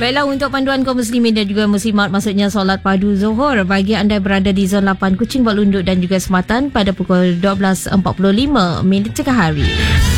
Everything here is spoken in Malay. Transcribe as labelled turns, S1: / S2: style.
S1: Baiklah, untuk panduan kaum muslimin dan juga muslimat, maksudnya solat padu Zuhur bagi anda berada di zon 8 Kuching, Buat Lunduk dan juga Sematan pada pukul 12.45 minit tengah hari.